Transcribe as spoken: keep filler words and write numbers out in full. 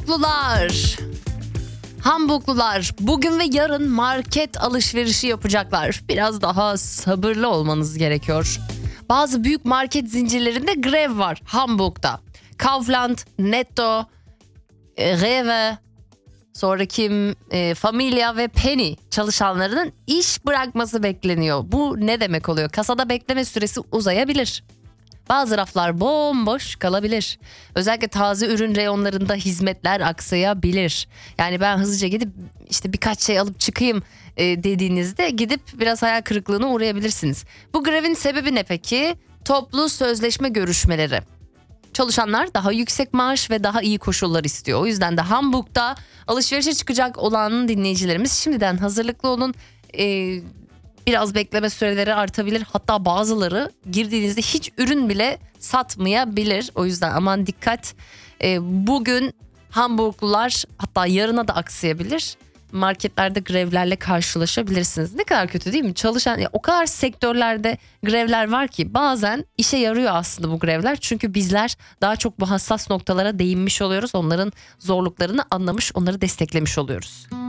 Hamburglular. Hamburglular bugün ve yarın market alışverişi yapacaklar. Biraz daha sabırlı olmanız gerekiyor. Bazı büyük market zincirlerinde grev var Hamburg'da. Kaufland, Netto, e, Rewe, sonra kim, e, Familia ve Penny çalışanlarının iş bırakması bekleniyor. Bu ne demek oluyor? Kasada bekleme süresi uzayabilir. Bazı raflar bomboş kalabilir. Özellikle taze ürün reyonlarında hizmetler aksayabilir. Yani ben hızlıca gidip işte birkaç şey alıp çıkayım e, dediğinizde gidip biraz hayal kırıklığına uğrayabilirsiniz. Bu grevin sebebi ne peki? Toplu sözleşme görüşmeleri. Çalışanlar daha yüksek maaş ve daha iyi koşullar istiyor. O yüzden de Hamburg'da alışverişe çıkacak olan dinleyicilerimiz şimdiden hazırlıklı olun. Ee, biraz bekleme süreleri artabilir. Hatta bazıları girdiğinizde hiç ürün bile satmayabilir. O yüzden aman dikkat. Ee, bugün Hamburglular hatta yarına da aksayabilir. Marketlerde grevlerle karşılaşabilirsiniz. Ne kadar kötü değil mi? Çalışan ya, o kadar sektörlerde grevler var ki bazen işe yarıyor aslında bu grevler. Çünkü bizler daha çok bu hassas noktalara değinmiş oluyoruz. Onların zorluklarını anlamış, onları desteklemiş oluyoruz.